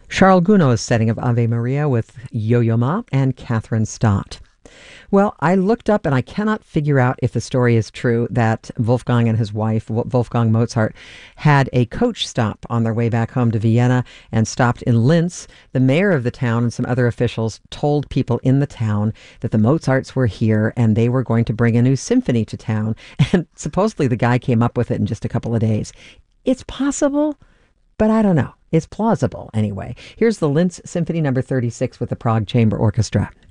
Charles Gounod's setting of Ave Maria with Yo-Yo Ma and Catherine Stott. Well, I looked up and I cannot figure out if the story is true that Wolfgang and his wife, Wolfgang Mozart, had a coach stop on their way back home to Vienna and stopped in Linz. The mayor of the town and some other officials told people in the town that the Mozarts were here and they were going to bring a new symphony to town. And supposedly the guy came up with it in just a couple of days. It's possible, but I don't know. It's plausible anyway. Here's the Linz Symphony Number 36 with the Prague Chamber Orchestra.